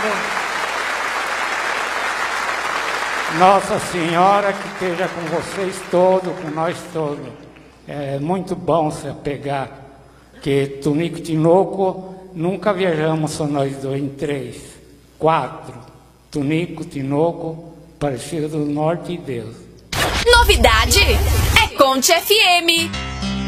Nossa Senhora que esteja com vocês todos, com nós todos. É muito bom se apegar, que Tunico e Tinoco nunca viajamos só nós dois em 3, 4. Tunico, Tinoco, Aparecida do Norte e Deus. Novidade é Conte FM.